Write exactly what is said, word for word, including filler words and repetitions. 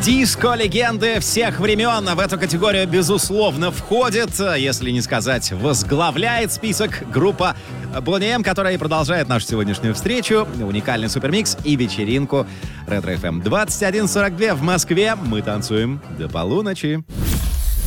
Диско-легенды всех времен в эту категорию, безусловно, входит, если не сказать, возглавляет список группа Boney M, которая и продолжает нашу сегодняшнюю встречу, уникальный супермикс и вечеринку Ретро эф эм. двадцать один сорок два в Москве. Мы танцуем до полуночи.